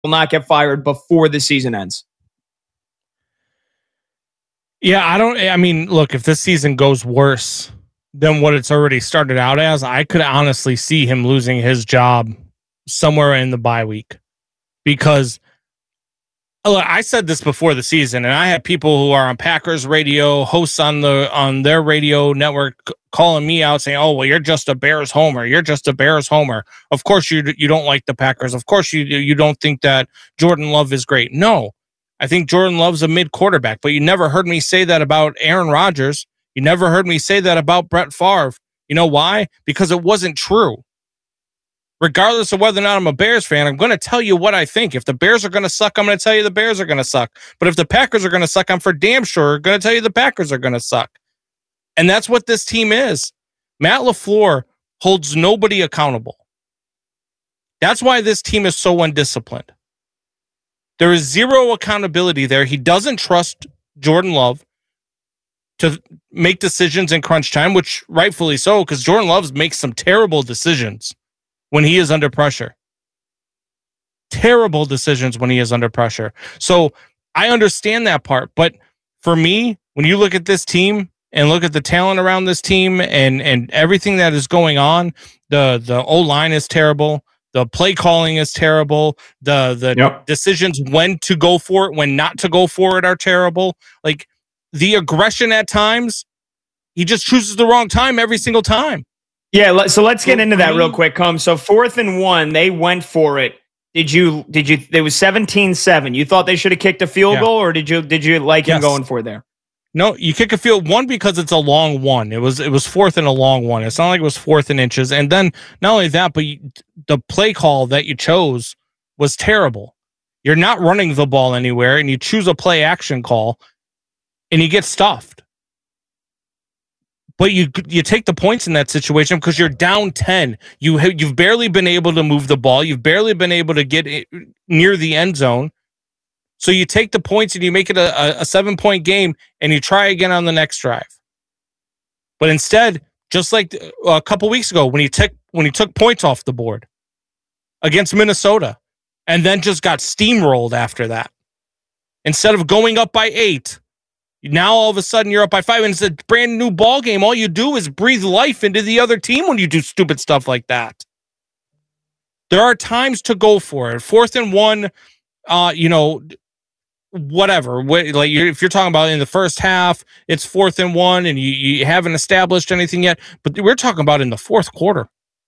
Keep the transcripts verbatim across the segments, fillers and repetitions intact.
will not get fired before the season ends. Yeah, I don't, I mean, look, if this season goes worse than what it's already started out as, I could honestly see him losing his job somewhere in the bye week. Because look, I said this before the season, and I had people who are on Packers radio, hosts on the on their radio network, calling me out saying, "Oh, well, you're just a Bears homer. You're just a Bears homer. Of course you you don't like the Packers. Of course you you don't think that Jordan Love is great." No, I think Jordan Love's a mid quarterback, but you never heard me say that about Aaron Rodgers. You never heard me say that about Brett Favre. You know why? Because it wasn't true. Regardless of whether or not I'm a Bears fan, I'm going to tell you what I think. If the Bears are going to suck, I'm going to tell you the Bears are going to suck. But if the Packers are going to suck, I'm for damn sure going to tell you the Packers are going to suck. And that's what this team is. Matt LaFleur holds nobody accountable. That's why this team is so undisciplined. There is zero accountability there. He doesn't trust Jordan Love to make decisions in crunch time, which rightfully so, because Jordan Love makes some terrible decisions when he is under pressure. Terrible decisions when he is under pressure. So I understand that part. But for me, when you look at this team and look at the talent around this team and, and everything that is going on, the, the O-line is terrible. The play calling is terrible. The, the yep. decisions when to go for it, when not to go for it are terrible. Like the aggression at times, he just chooses the wrong time every single time. Yeah, so let's get into that real quick, Combs. So fourth and one, they went for it. Did you, did you, it was seventeen seven. You thought they should have kicked a field yeah. goal, or did you, did you like yes. him going for it there? No, you kick a field one because it's a long one. It was, it was fourth and a long one. It's not like it was fourth and inches. And then not only that, but you, the play call that you chose was terrible. You're not running the ball anywhere and you choose a play action call and you get stuffed. But you you take the points in that situation because you're down ten. You have, you've barely been able to move the ball. You've barely been able to get it near the end zone. So you take the points and you make it a, a seven-point game and you try again on the next drive. But instead, just like a couple weeks ago when he took when he took points off the board against Minnesota and then just got steamrolled after that. Instead of going up by eight, now all of a sudden you're up by five and it's a brand new ball game. All you do is breathe life into the other team when you do stupid stuff like that. There are times to go for it. Fourth and one, uh, you know, whatever. Like you're, if you're talking about in the first half, it's fourth and one and you, you haven't established anything yet. But we're talking about in the fourth quarter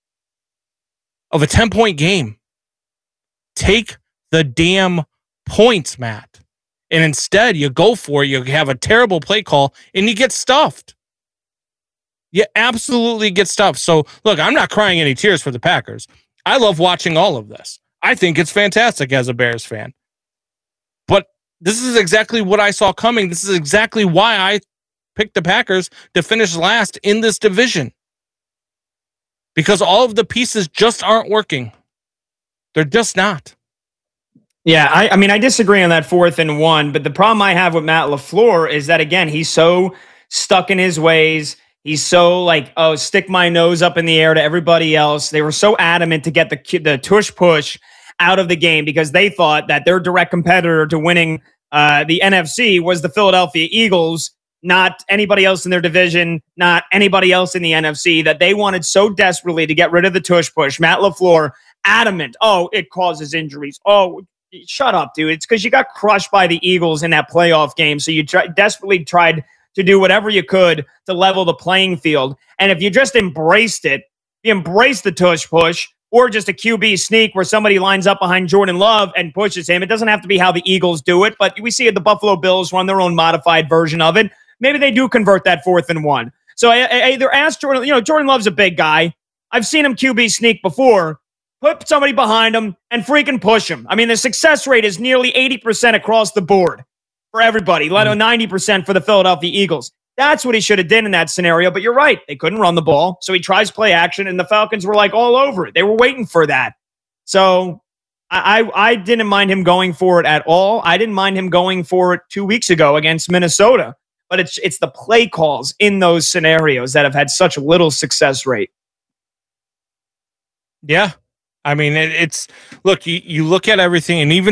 of a ten-point game. Take the damn points, Matt. And instead, you go for it, you have a terrible play call, and you get stuffed. You absolutely get stuffed. So, look, I'm not crying any tears for the Packers. I love watching all of this. I think it's fantastic as a Bears fan. But this is exactly what I saw coming. This is exactly why I picked the Packers to finish last in this division. Because all of the pieces just aren't working. They're just not. Yeah, I, I mean, I disagree on that fourth and one, but the problem I have with Matt LaFleur is that, again, he's so stuck in his ways. He's so like, oh, stick my nose up in the air to everybody else. They were so adamant to get the the tush push out of the game because they thought that their direct competitor to winning uh, the N F C was the Philadelphia Eagles, not anybody else in their division, not anybody else in the N F C, that they wanted so desperately to get rid of the tush push. Matt LaFleur, adamant, oh, it causes injuries. Oh, shut up, dude. It's because you got crushed by the Eagles in that playoff game. So you try, desperately tried to do whatever you could to level the playing field. And if you just embraced it, you embraced the tush push or just a Q B sneak where somebody lines up behind Jordan Love and pushes him. It doesn't have to be how the Eagles do it, but we see the Buffalo Bills run their own modified version of it. Maybe they do convert that fourth and one. So I, I either ask Jordan, you know, Jordan Love's a big guy. I've seen him Q B sneak before. Put somebody behind him and freaking push him. I mean, the success rate is nearly eighty percent across the board for everybody, let alone ninety percent for the Philadelphia Eagles. That's what he should have done in that scenario. But you're right. They couldn't run the ball. So he tries play action, and the Falcons were like all over it. They were waiting for that. So I, I, I didn't mind him going for it at all. I didn't mind him going for it two weeks ago against Minnesota. But it's it's the play calls in those scenarios that have had such little success rate. Yeah. I mean, it, it's look, you, you look at everything, and even